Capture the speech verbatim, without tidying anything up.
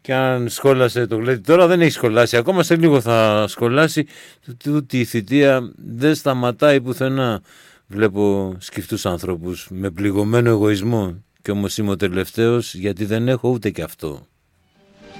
Και αν σχόλασε το γλέντι τώρα, δεν έχει σχολάσει ακόμα, σε λίγο θα σχολάσει. Τούτη η θητεία δεν σταματάει πουθενά. Βλέπω σκυφτούς ανθρώπους με πληγωμένο εγωισμό, και όμως είμαι ο τελευταίος, γιατί δεν έχω ούτε και αυτό.